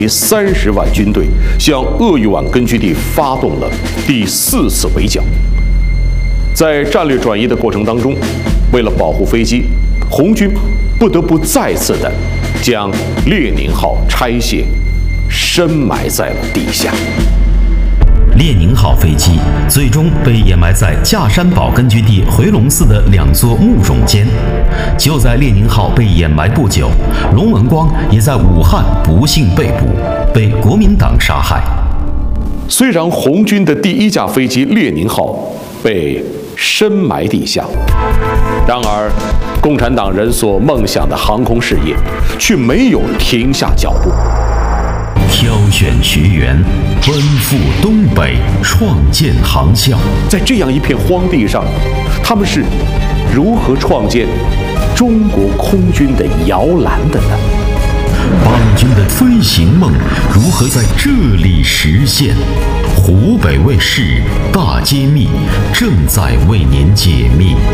30万军队向鄂豫皖根据地发动了第4次围剿。在战略转移的过程当中，为了保护飞机，红军不得不再次的将列宁号拆卸，深埋在了地下。 列宁号飞机最终被掩埋在架山堡根据地回龙寺的2座墓冢间。就在列宁号被掩埋不久，龙文光也在武汉不幸被捕，被国民党杀害。 虽然红军的第1架飞机列宁号被深埋地下，然而共产党人所梦想的航空事业却没有停下脚步。 挑选学员，奔赴东北，创建航校。 在这样一片荒地上，他们是如何创建中国空军的摇篮的呢？ 邦军的飞行梦如何在这里实现？湖北卫视大揭秘正在为您解密。